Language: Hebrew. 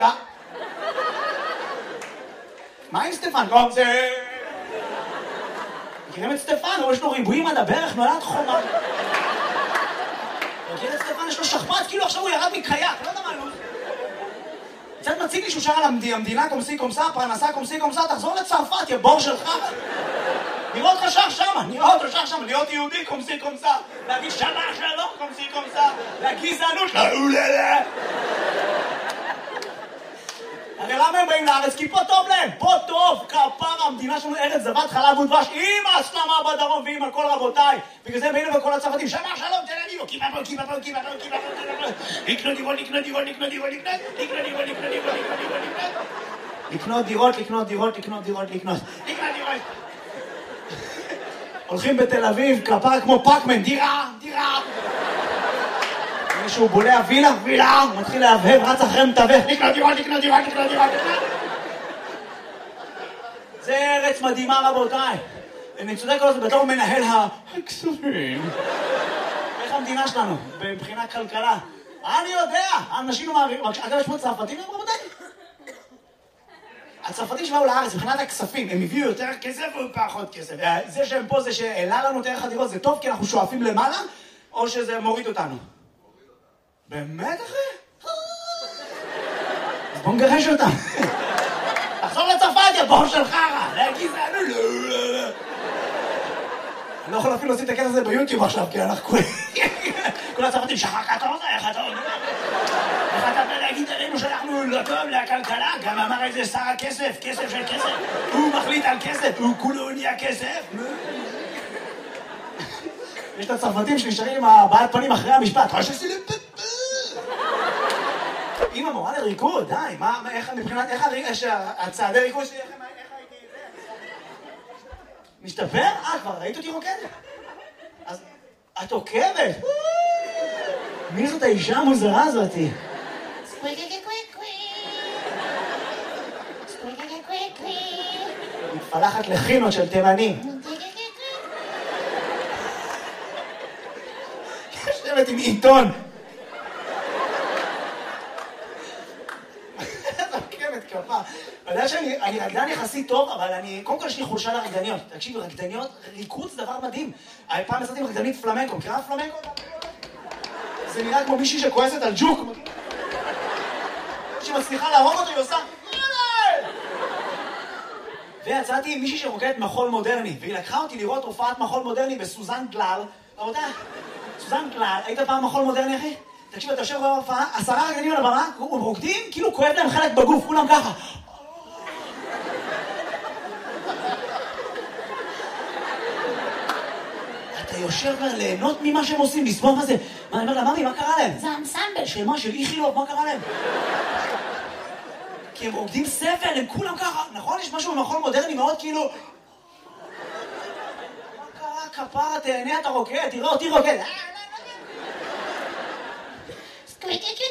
מה עם סטפן? מכירים את סטפן? יש לו ריבועים עד הברך, נולד חומה. מכיר את סטפן? יש לו שכפ"ץ, כאילו עכשיו הוא ירד מקייק, לא יודע מה, קצת מציג לי שהוא שר על המדינה קומסי קומסה, פרנסה קומסי קומסה, תחזור לצרפת, יא בור שלך. נראה אותך שר שמה, להיות יהודי קומסי קומסה, להגיד שמה שלום קומסי קומסה, לגזענות, לאוללה. הרי למה הם באים לארץ? כי פה טוב להם, פה טוב, כפרה, המדינה שלנו ארץ זבת חלב ודבש, עם הסלמה בדרום ועם הכל רבותיי. בגלל זה הם באים לכל הצרפתים, שמה שלום, תל אביב, לקנות דירות. הולכים בתל אביב, כפרה כמו פאקמן, דירה. מישהו בולע וילה, הוא מתחיל להבהב, רץ אחרי מתווך, לקנות דירות. זה ארץ מדהימה רבותיי. אני צודק כל זה בתור מנהל הכספים. איך המדינה שלנו? מבחינת כלכלה. אני יודע, אנשים מעבירים, אגב יש פה צרפתים רבותיי? הצרפתים שבאו לארץ, מבחינת הכספים, הם הביאו יותר כסף או פחות כסף? זה שהם פה, זה שהעלה לנו יותר חדירות, זה טוב כי אנחנו שואפים למעלה, או שזה מוריד אותנו? באמת אחי? אז בוא נגרש אותם. תחזור לצרפת, יא בור של חרא. לגזענות. אני לא יכול אפילו להוציא את הקטע הזה ביוטיוב עכשיו, כי אנחנו כל הצרפתים שחקת אותה, איך אתה אומר? איך אתה להגיד עלינו שאנחנו לא טוב לכלכלה? גם אמר איזה שר הכסף, כסף של כסף. הוא מחליט על כסף, הוא כולו נהיה כסף. יש את הצרפתים שנשארים עם הבעת פנים אחרי המשפט. אמא מורה לריקוד, די, איך מבחינת, איך הצעדי ריקוד שלי, איך הייתי משתפר? כבר ראית אותי רוקדת? אז את עוקבת? מי זאת האישה המוזרה הזאתי? מתפלחת לחינות של תימנים. יושבת עם עיתון. אתה יודע שאני רקדן יחסית טוב, אבל קודם כל יש לי חולשה לרקדניות. תקשיב, רקדניות, ריקוד זה דבר מדהים. פעם עשיתי עם רקדנית פלמנקו, מכירה פלמנקו? זה נראה כמו מישהי שכועסת על ג'וק. שמצליחה להרוג אותו, היא עושה ויצאתי עם מישהי שרוקדת מחול מודרני, והיא לקחה אותי לראות הופעת מחול מודרני בסוזן גלל. רבותיי, סוזן גלל, היית פעם מחול מודרני אחי? תקשיב, אתה יושב בהופעה, 10 רקדנים על הבמה, הם רוקדים, כאילו כואב להם חלק בגוף, כולם ככה. אתה יושב ליהנות ממה שהם עושים, לסבוב מה זה. אני אומר לה, ממי, מה קרה להם? זה האנסמבל של מה, של איכילוב, מה קרה להם? כי הם רוקדים סבל, הם כולם ככה. נכון, יש משהו במחול מודרני מאוד כאילו... מה קרה, כפרה, תהנה, אתה רוקד, תראה אותי רוקד.